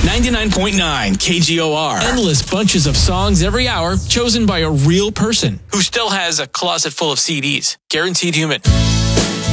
99.9 KGOR. Endless bunches of songs every hour chosen by a real person who still has a closet full of CDs. Guaranteed Human.